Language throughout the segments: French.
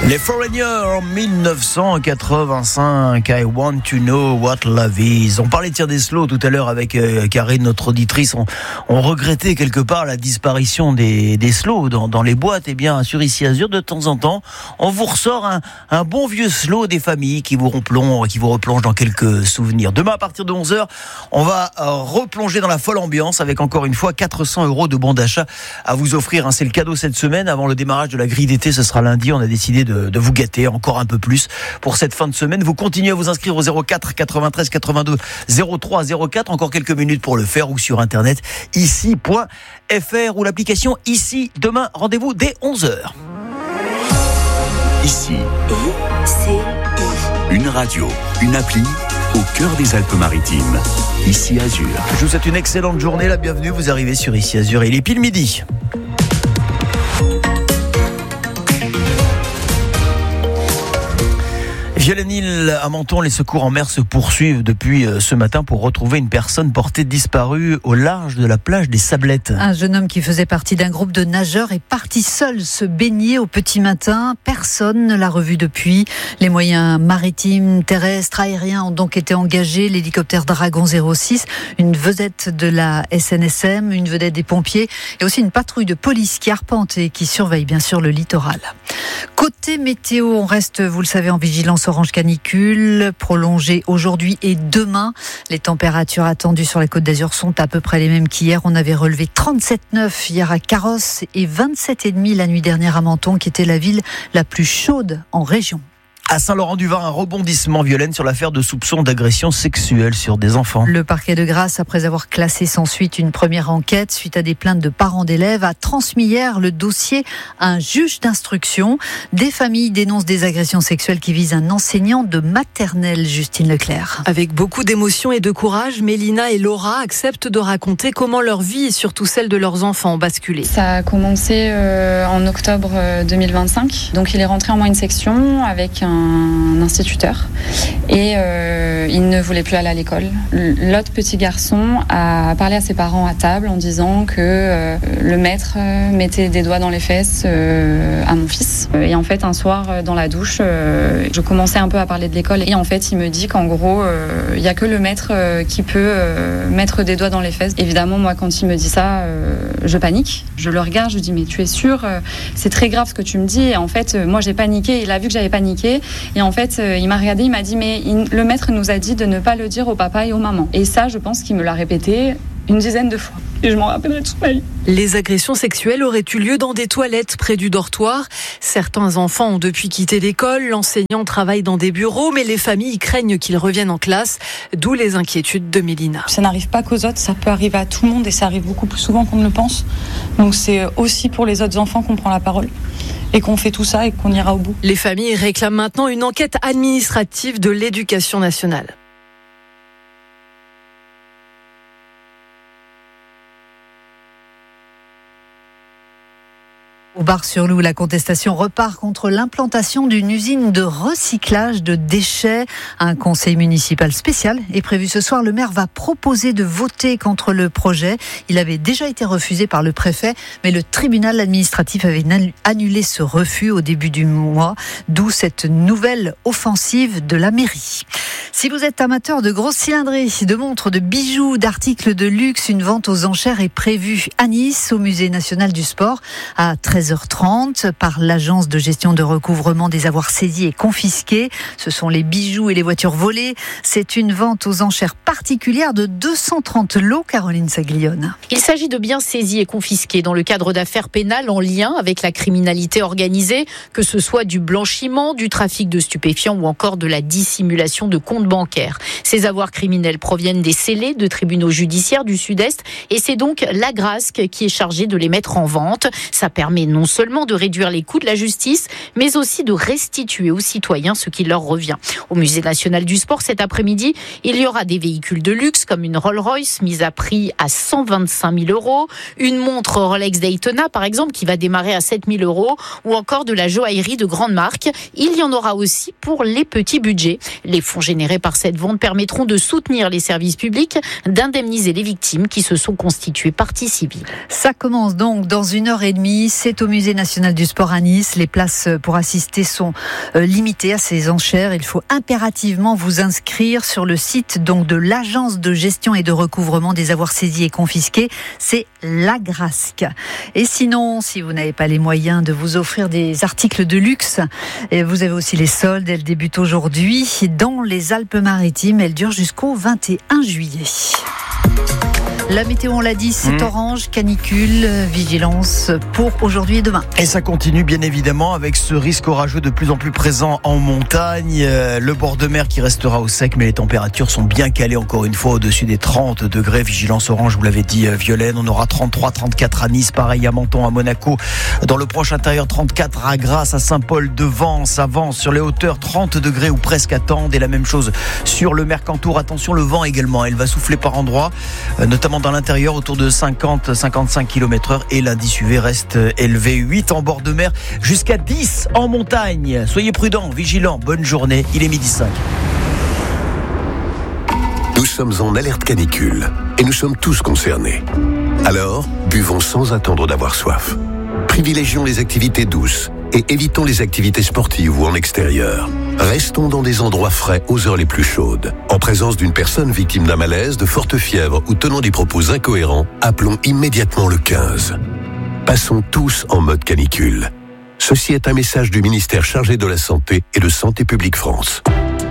Les Foreigners en 1985, I want to know what love is. On parlait des slows tout à l'heure avec Karine, notre auditrice. On regrettait quelque part la disparition des slows dans les boîtes. Et bien, sur Ici Azur, de temps en temps, on vous ressort un bon vieux slow des familles qui vous replonge dans quelques souvenirs. Demain, à partir de 11h, on va replonger dans la folle ambiance avec encore une fois 400 € de bons d'achat à vous offrir. C'est le cadeau cette semaine. Avant le démarrage de la grille d'été, ce sera lundi. On a décidé de vous gâter encore un peu plus pour cette fin de semaine. Vous continuez à vous inscrire au 04 93 82 03 04. Encore quelques minutes pour le faire, ou sur internet ici.fr ou l'application Ici. Demain, rendez-vous dès 11h. Ici. Une radio, une appli au cœur des Alpes-Maritimes. Ici Azur. Je vous souhaite une excellente journée. La bienvenue. Vous arrivez sur Ici Azur et il est pile midi. Viollet-Nil à Menton, les secours en mer se poursuivent depuis ce matin pour retrouver une personne portée disparue au large de la plage des Sablettes. Un jeune homme qui faisait partie d'un groupe de nageurs est parti seul se baigner au petit matin. Personne ne l'a revu depuis. Les moyens maritimes, terrestres, aériens ont donc été engagés. L'hélicoptère Dragon 06, une vedette de la SNSM, une vedette des pompiers et aussi une patrouille de police qui arpente et qui surveille bien sûr le littoral. Côté météo, on reste, vous le savez, en vigilance orange canicule, prolongée aujourd'hui et demain. Les températures attendues sur la Côte d'Azur sont à peu près les mêmes qu'hier. On avait relevé 37,9 hier à Carrosse et 27,5 la nuit dernière à Menton, qui était la ville la plus chaude en région. À Saint-Laurent-du-Var, un rebondissement, Violaine, sur l'affaire de soupçons d'agression sexuelle sur des enfants. Le parquet de Grasse, après avoir classé sans suite une première enquête suite à des plaintes de parents d'élèves, a transmis hier le dossier à un juge d'instruction. Des familles dénoncent des agressions sexuelles qui visent un enseignant de maternelle, Justine Leclerc. Avec beaucoup d'émotion et de courage, Mélina et Laura acceptent de raconter comment leur vie et surtout celle de leurs enfants ont basculé. Ça a commencé en octobre 2025. Donc il est rentré en moyenne section avec un instituteur et il ne voulait plus aller à l'école. L'autre petit garçon a parlé à ses parents à table en disant que le maître mettait des doigts dans les fesses à mon fils. Et en fait, un soir dans la douche, je commençais un peu à parler de l'école et en fait, il me dit qu'en gros, il n'y a que le maître qui peut mettre des doigts dans les fesses. Évidemment, moi, quand il me dit ça, je panique. Je le regarde, je lui dis mais tu es sûr, c'est très grave ce que tu me dis. Et en fait, moi, j'ai paniqué. Il a vu que j'avais paniqué. Et en fait, il m'a regardé, il m'a dit mais le maître nous a dit de ne pas le dire au papa et aux mamans. Et ça, je pense qu'il me l'a répété une dizaine de fois. Et je m'en rappellerai toute ma vie. Les agressions sexuelles auraient eu lieu dans des toilettes près du dortoir. Certains enfants ont depuis quitté l'école, l'enseignant travaille dans des bureaux, mais les familles craignent qu'ils reviennent en classe, d'où les inquiétudes de Mélina. Ça n'arrive pas qu'aux autres, ça peut arriver à tout le monde et ça arrive beaucoup plus souvent qu'on ne le pense. Donc c'est aussi pour les autres enfants qu'on prend la parole et qu'on fait tout ça et qu'on ira au bout. Les familles réclament maintenant une enquête administrative de l'Éducation nationale. Au Bar-sur-Loup, la contestation repart contre l'implantation d'une usine de recyclage de déchets. Un conseil municipal spécial est prévu ce soir. Le maire va proposer de voter contre le projet. Il avait déjà été refusé par le préfet, mais le tribunal administratif avait annulé ce refus au début du mois, d'où cette nouvelle offensive de la mairie. Si vous êtes amateur de grosses cylindrées, de montres, de bijoux, d'articles de luxe, une vente aux enchères est prévue à Nice, au Musée national du sport, à 13h30 par l'agence de gestion de recouvrement des avoirs saisis et confisqués. Ce sont les bijoux et les voitures volées. C'est une vente aux enchères particulière de 230 lots, Caroline Saglione. Il s'agit de biens saisis et confisqués dans le cadre d'affaires pénales en lien avec la criminalité organisée, que ce soit du blanchiment, du trafic de stupéfiants ou encore de la dissimulation de comptes bancaires. Ces avoirs criminels proviennent des scellés de tribunaux judiciaires du Sud-Est et c'est donc l'Agrasc qui est chargée de les mettre en vente. Ça permet non seulement de réduire les coûts de la justice, mais aussi de restituer aux citoyens ce qui leur revient. Au Musée national du sport, cet après-midi, il y aura des véhicules de luxe comme une Rolls-Royce mise à prix à 125 000 €, une montre Rolex Daytona par exemple qui va démarrer à 7 000 € ou encore de la joaillerie de grande marque. Il y en aura aussi pour les petits budgets. Les fonds générés générées par cette vente permettront de soutenir les services publics, d'indemniser les victimes qui se sont constituées partie civile. Ça commence donc dans 1h30. C'est au Musée national du sport à Nice. Les places pour assister sont limitées à ces enchères. Il faut impérativement vous inscrire sur le site donc de l'Agence de gestion et de recouvrement des avoirs saisis et confisqués. C'est l'Agrasc. Et sinon, si vous n'avez pas les moyens de vous offrir des articles de luxe, vous avez aussi les soldes. Elles débutent aujourd'hui dans les Alpes-Maritimes. Elles durent jusqu'au 21 juillet. La météo, on l'a dit, c'est orange, canicule, vigilance pour aujourd'hui et demain. Et ça continue bien évidemment avec ce risque orageux de plus en plus présent en montagne. Le bord de mer qui restera au sec, mais les températures sont bien calées encore une fois au-dessus des 30 degrés. Vigilance orange, vous l'avez dit Violaine. On aura 33, 34 à Nice, pareil à Menton, à Monaco. Dans le proche intérieur, 34 à Grasse, à Saint-Paul-de-Vence, à Vence. Sur les hauteurs, 30 degrés ou presque à Tende. Et la même chose sur le Mercantour. Attention, le vent également. Il va souffler par endroits, notamment dans l'intérieur autour de 50-55 km/h et l'indice UV reste élevé. 8 en bord de mer jusqu'à 10 en montagne. Soyez prudents, vigilants, bonne journée. Il est 12h05. Nous sommes en alerte canicule et nous sommes tous concernés. Alors, buvons sans attendre d'avoir soif. Privilégions les activités douces et évitons les activités sportives ou en extérieur. Restons dans des endroits frais aux heures les plus chaudes. En présence d'une personne victime d'un malaise, de forte fièvre ou tenant des propos incohérents, appelons immédiatement le 15. Passons tous en mode canicule. Ceci est un message du ministère chargé de la Santé et de Santé publique France.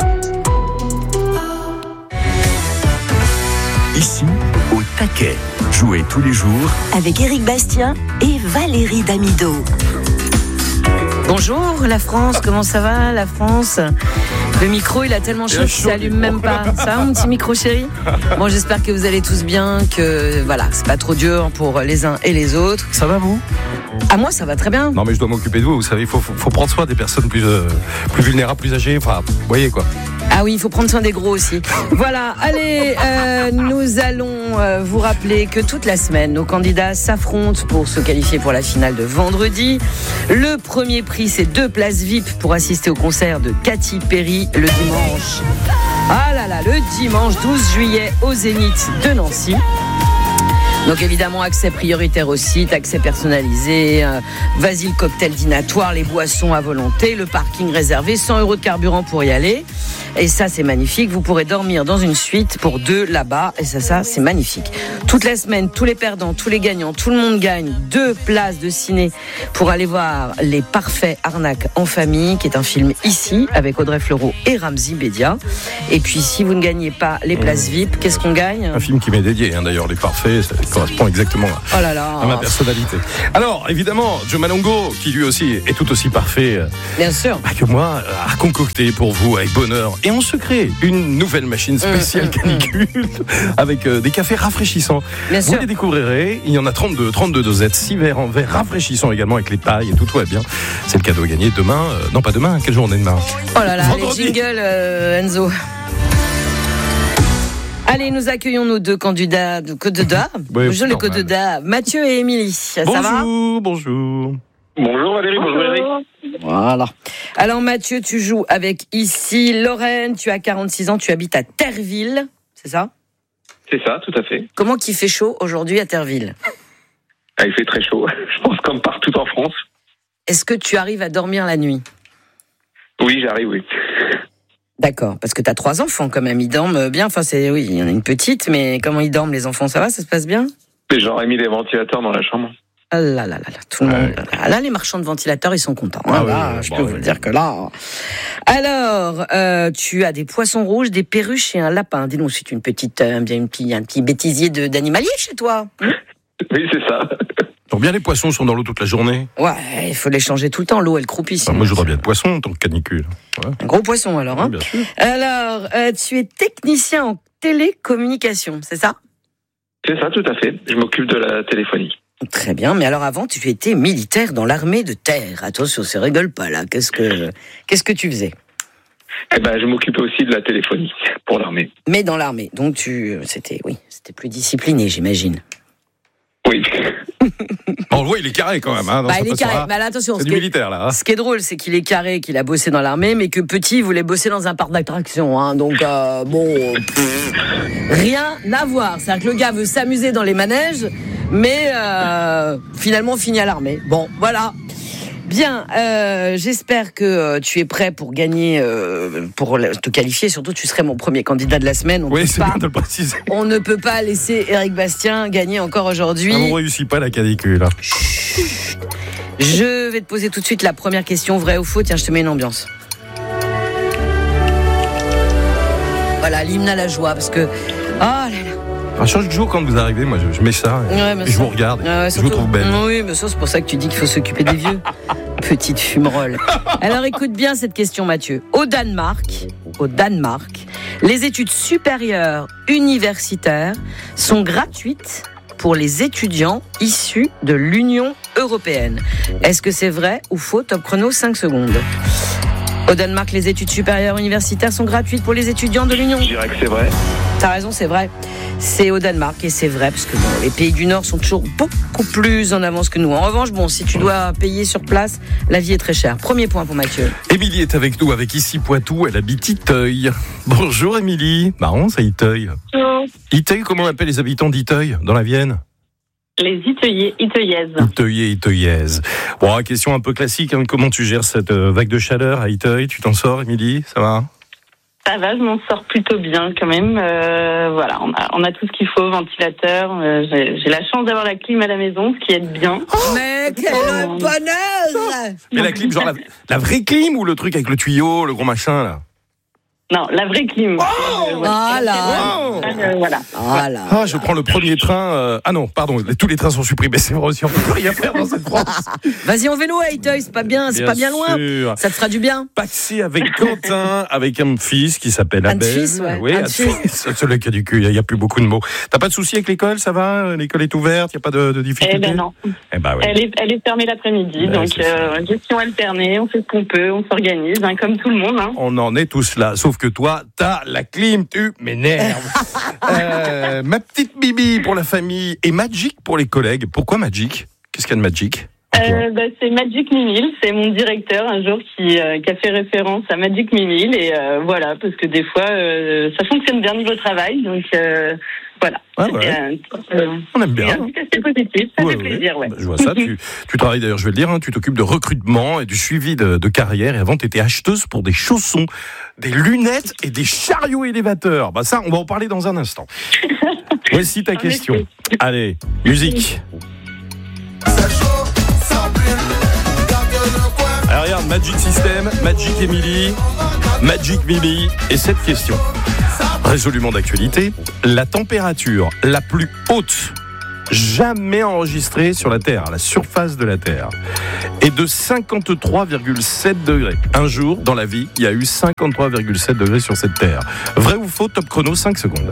Ici, au taquet. Jouez tous les jours avec Éric Bastien et Valérie Damido. Bonjour la France, comment ça va la France ? Le micro il a tellement chaud qu'il s'allume même pas. Ça va mon petit micro chéri ? Bon, j'espère que vous allez tous bien, que voilà, c'est pas trop dur pour les uns et les autres. Ça va vous ? Ah moi ça va très bien. Non mais je dois m'occuper de vous, vous savez, il faut prendre soin des personnes plus vulnérables, plus âgées, enfin, vous voyez quoi. Ah oui, il faut prendre soin des gros aussi. Voilà, allez, nous allons vous rappeler que toute la semaine, nos candidats s'affrontent pour se qualifier pour la finale de vendredi. Le premier prix, c'est 2 places VIP pour assister au concert de Katy Perry le dimanche. Ah là là, le dimanche 12 juillet au Zénith de Nancy. Donc évidemment, accès prioritaire au site, accès personnalisé, vas-y le cocktail dînatoire, les boissons à volonté, le parking réservé, 100 € de carburant pour y aller. Et ça, c'est magnifique. Vous pourrez dormir dans une suite pour 2 là-bas. Et ça, c'est magnifique. Toute la semaine, tous les perdants, tous les gagnants, tout le monde gagne 2 places de ciné pour aller voir Les Parfaits Arnaques en famille, qui est un film ici, avec Audrey Fleurot et Ramzy Bedia. Et puis, si vous ne gagnez pas les places VIP, qu'est-ce qu'on gagne ? Un film qui m'est dédié, d'ailleurs, Les Parfaits, ça correspond exactement à ma personnalité. Alors, évidemment, Joe Malongo, qui lui aussi est tout aussi parfait bien sûr que moi, a concocté pour vous avec bonheur et en secret une nouvelle machine spéciale canicule avec des cafés rafraîchissants. Bien vous sûr. les découvrirez, il y en a 32 dosettes, 6 verres en verre rafraîchissants également avec les pailles et tout va bien. C'est le cadeau à gagner demain, non pas demain, quelle journée demain ? Oh là là, vendredi. Les jingles Enzo. Allez, nous accueillons nos 2 candidats de candidats. Oui, Bonjour les normal. candidats, Mathieu et Émilie. Ça va ? Bonjour. Bonjour Valérie, bonjour Eric. Voilà. Alors Mathieu, tu joues avec ici Lorraine, tu as 46 ans, tu habites à Terreville, c'est ça ? C'est ça, tout à fait. Comment qu'il fait chaud aujourd'hui à Terreville ? Ah, il fait très chaud, je pense comme partout en France. Est-ce que tu arrives à dormir la nuit ? Oui, j'arrive, oui. D'accord, parce que tu as 3 enfants quand même, ils dorment bien, enfin oui, il y en a une petite, mais comment ils dorment les enfants, ça va, ça se passe bien ? Et j'aurais mis des ventilateurs dans la chambre. Ah là là là, tout le monde. Là, les marchands de ventilateurs, ils sont contents. Ah là, oui, je peux vous le dire que là. Alors, tu as des poissons rouges, des perruches et un lapin. Dis-nous, c'est un petit bêtisier d'animalier chez toi. Oui, c'est ça. Donc bien les poissons sont dans l'eau toute la journée. Ouais, il faut les changer tout le temps. L'eau, elle croupit. Moi, je voudrais bien de poissons en tant que canicule. Ouais. Un gros poisson alors. Hein. Oui, bien sûr. Alors, tu es technicien en télécommunication, c'est ça ? C'est ça, tout à fait. Je m'occupe de la téléphonie. Très bien, mais alors avant, tu étais militaire dans l'armée de terre. Attention, ça rigole pas là. Qu'est-ce que tu faisais ? Eh ben, je m'occupais aussi de la téléphonie pour l'armée. Mais dans l'armée, donc c'était plus discipliné, j'imagine. Oui. On le voit, il est carré quand même. Hein, il est carré. Mais attention, c'est du militaire là. Hein. Ce qui est drôle, c'est qu'il est carré, qu'il a bossé dans l'armée, mais que petit, il voulait bosser dans un parc d'attractions. Hein, donc rien à voir. C'est-à-dire que le gars veut s'amuser dans les manèges, mais finalement finit à l'armée. Bon, voilà. Bien, j'espère que tu es prêt pour gagner, pour te qualifier. Surtout, tu serais mon premier candidat de la semaine. Oui, c'est bien de le préciser. On ne peut pas laisser Éric Bastien gagner encore aujourd'hui. On ne réussit pas la canicule. Hein. Je vais te poser tout de suite la première question, vrai ou faux. Tiens, je te mets une ambiance. Voilà, l'hymne à la joie, parce que... Oh là là. Chaque jour quand vous arrivez, moi je mets ça et je vous regarde, je vous trouve belle. Oui, mais ça c'est pour ça que tu dis qu'il faut s'occuper des vieux. Petite fumerolle. Alors écoute bien cette question, Mathieu. Au Danemark, les études supérieures universitaires sont gratuites pour les étudiants issus de l'Union européenne. Est-ce que c'est vrai ou faux? Top chrono, 5 secondes. Au Danemark, les études supérieures universitaires sont gratuites pour les étudiants de l'Union. Je dirais que c'est vrai. T'as raison, c'est vrai. C'est au Danemark et c'est vrai parce que les pays du Nord sont toujours beaucoup plus en avance que nous. En revanche, si tu dois payer sur place, la vie est très chère. Premier point pour Mathieu. Émilie est avec nous, avec ici Poitou. Elle habite Iteuil. Bonjour Émilie. Marrant, c'est Iteuil. Bonjour. Iteuil, comment on appelle les habitants d'Iteuil dans la Vienne? Les Iteuillais, Iteuillaises. Iteuillais, Iteuillaises. Bon, question un peu classique. Hein. Comment tu gères cette vague de chaleur à Iteuil? Tu t'en sors, Émilie? Ça va? Ça va, je m'en sors plutôt bien quand même. Voilà, on a tout ce qu'il faut, ventilateur. J'ai la chance d'avoir la clim à la maison, ce qui aide bien. Oh, mais quel bonheur! Mais la clim, genre la vraie clim ou le truc avec le tuyau, le gros machin là? Non, la vraie clim. Voilà. Je prends le premier train. Ah non, pardon, tous les trains sont supprimés. C'est vrai aussi, on peut plus rien faire dans cette France. Vas-y en vélo à Iteuil, c'est pas bien loin. Ça te fera du bien. Passé avec Quentin, avec un fils qui s'appelle Abel. Fils, ouais. Oui, celui qui a du cul, il n'y a plus beaucoup de mots. T'as pas de soucis avec l'école, ça va? L'école est ouverte, il n'y a pas de difficultés? Eh ben non. Eh ben, oui. Elle est fermée l'après-midi, donc gestion alternée, on fait ce qu'on peut, on s'organise, comme tout le monde. Hein. On en est tous là, sauf que toi, t'as la clim, tu m'énerves. Ma petite Bibi pour la famille et Magic pour les collègues. Pourquoi Magic? Qu'est-ce qu'il y a de Magic? C'est Magic Mimile, c'est mon directeur un jour qui a fait référence à Magic Mimile et voilà, parce que des fois ça fonctionne bien niveau travail, donc voilà. On aime bien. C'est positif, ça fait plaisir. Ouais. Je vois ça, tu travailles d'ailleurs, je vais le dire, tu t'occupes de recrutement et du suivi de carrière et avant tu étais acheteuse pour des chaussons, des lunettes et des chariots élévateurs. Ça, on va en parler dans un instant. Voici ta question. Allez, musique. Alors regarde, Magic System, Magic Emily, Magic Mimi et cette question. Résolument d'actualité, la température la plus haute jamais enregistrée sur la Terre, à la surface de la Terre, est de 53,7 degrés. Un jour, dans la vie, il y a eu 53,7 degrés sur cette Terre. Vrai ou faux? Top chrono, 5 secondes.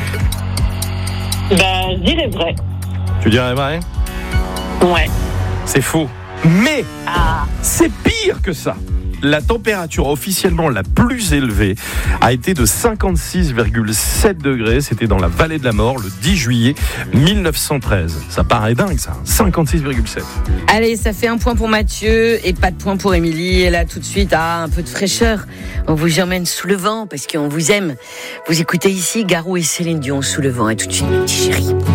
Je dirais vrai. Tu dirais vrai? Ouais. C'est faux. Mais c'est pire que ça. La température officiellement la plus élevée a été de 56,7 degrés. C'était dans la vallée de la mort le 10 juillet 1913. Ça paraît dingue ça, 56,7. Allez, ça fait un point pour Mathieu et pas de point pour Émilie. Et là tout de suite, un peu de fraîcheur. On vous emmène sous le vent parce qu'on vous aime. Vous écoutez ici Garou et Céline Dion sous le vent. Et tout de suite, petit chéri.